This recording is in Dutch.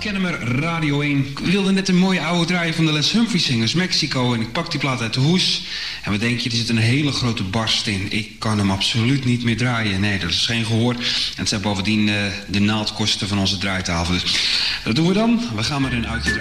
Kennemer Radio 1. Ik wilde net een mooie oude draaien van de Les Humphrey Singers, Mexico. En ik pak die plaat uit de hoes. En wat denk je, er zit een hele grote barst in. Ik kan hem absoluut niet meer draaien. Nee, dat is geen gehoor. En het zijn bovendien de naaldkosten van onze draaitafel. Dus dat doen we dan. We gaan maar een uitje draaien.